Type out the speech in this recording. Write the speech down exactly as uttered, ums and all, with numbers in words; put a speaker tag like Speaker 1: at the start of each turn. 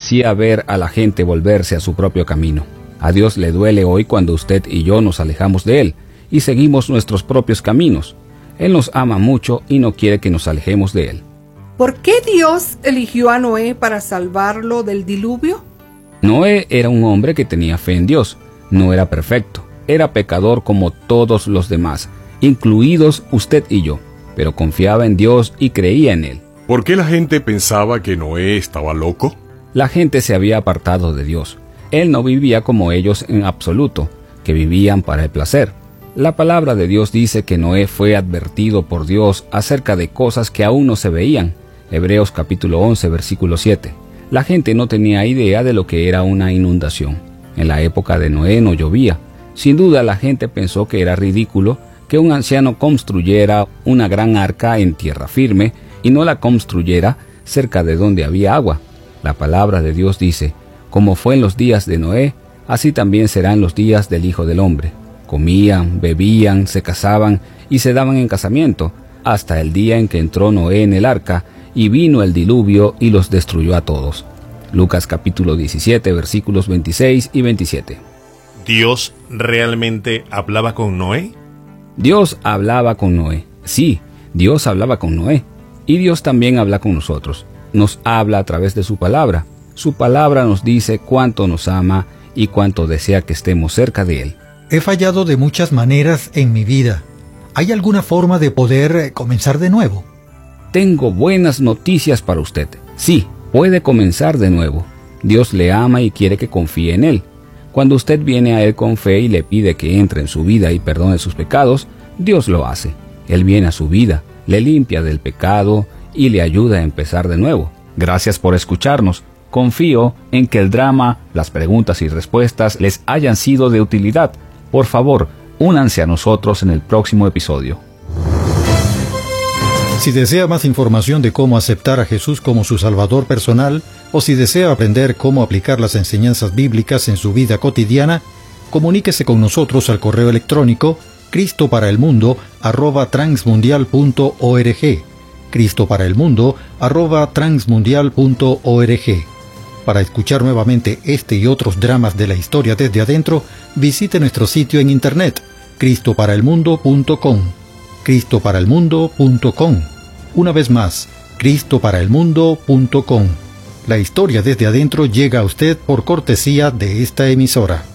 Speaker 1: hacía ver a la gente volverse a su propio camino. A Dios le duele hoy cuando usted y yo nos alejamos de Él y seguimos nuestros propios caminos. Él nos ama mucho y no quiere que nos alejemos de Él.
Speaker 2: ¿Por qué Dios eligió a Noé para salvarlo del diluvio?
Speaker 1: Noé era un hombre que tenía fe en Dios. No era perfecto, era pecador como todos los demás, incluidos usted y yo, pero confiaba en Dios y creía en Él.
Speaker 3: ¿Por qué la gente pensaba que Noé estaba loco?
Speaker 1: La gente se había apartado de Dios. Él no vivía como ellos en absoluto, que vivían para el placer. La palabra de Dios dice que Noé fue advertido por Dios acerca de cosas que aún no se veían. Hebreos capítulo once, versículo siete. La gente no tenía idea de lo que era una inundación. En la época de Noé no llovía. Sin duda la gente pensó que era ridículo que un anciano construyera una gran arca en tierra firme y no la construyera cerca de donde había agua. La palabra de Dios dice, como fue en los días de Noé, así también será en los días del Hijo del Hombre. Comían, bebían, se casaban y se daban en casamiento, hasta el día en que entró Noé en el arca, y vino el diluvio y los destruyó a todos. Lucas capítulo diecisiete, versículos veintiséis y veintisiete.
Speaker 3: ¿Dios realmente hablaba con Noé?
Speaker 1: Dios hablaba con Noé. Sí, Dios hablaba con Noé. Y Dios también habla con nosotros. Nos habla a través de su palabra. Su palabra nos dice cuánto nos ama y cuánto desea que estemos cerca de Él.
Speaker 4: He fallado de muchas maneras en mi vida. ¿Hay alguna forma de poder comenzar de nuevo?
Speaker 1: Tengo buenas noticias para usted. Sí, puede comenzar de nuevo. Dios le ama y quiere que confíe en Él. Cuando usted viene a Él con fe y le pide que entre en su vida y perdone sus pecados, Dios lo hace. Él viene a su vida, le limpia del pecado y le ayuda a empezar de nuevo. Gracias por escucharnos. Confío en que el drama, las preguntas y respuestas les hayan sido de utilidad. Por favor, únanse a nosotros en el próximo episodio.
Speaker 4: Si desea más información de cómo aceptar a Jesús como su Salvador personal, o si desea aprender cómo aplicar las enseñanzas bíblicas en su vida cotidiana, comuníquese con nosotros al correo electrónico cristo para el mundo arroba transmundial punto org, cristo para el mundo arroba transmundial punto org. Para escuchar nuevamente este y otros dramas de la historia desde adentro, visite nuestro sitio en internet, cristo para el mundo punto com. cristo para el mundo punto com. Una vez más, cristo para el mundo punto com. La historia desde adentro llega a usted por cortesía de esta emisora.